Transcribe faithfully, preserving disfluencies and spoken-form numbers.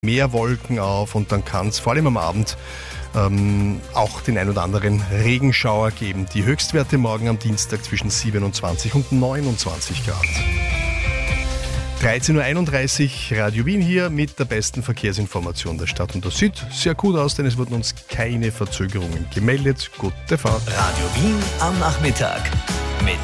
mehr Wolken auf und dann kann es vor allem am Abend ähm, auch den ein oder anderen Regenschauer geben. Die Höchstwerte morgen am Dienstag zwischen siebenundzwanzig und neunundzwanzig Grad. dreizehn Uhr einunddreißig, Radio Wien hier mit der besten Verkehrsinformation der Stadt. Und das sieht sehr gut aus, denn es wurden uns keine Verzögerungen gemeldet. Gute Fahrt. Radio Wien am Nachmittag.